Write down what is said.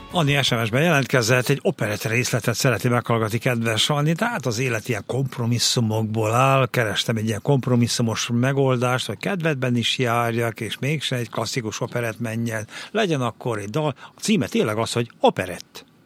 Anni SMS-ben jelentkezett, egy operetta részletet szereti meghallgatni, kedves Anni, tehát az élet ilyen kompromisszumokból áll, kerestem egy ilyen kompromisszumos megoldást, hogy kedvedben is járjak, és mégsem egy klasszikus operett menjen, legyen akkor egy dal. A címe tényleg az, hogy operett.